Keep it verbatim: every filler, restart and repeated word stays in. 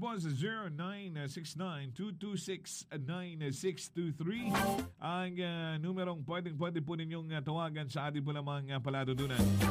po sa zero nine six nine two two six nine six two three ang uh, numerong pwedeng pwede po ninyong uh, tawagan sa ating po lamang uh, paladudunan.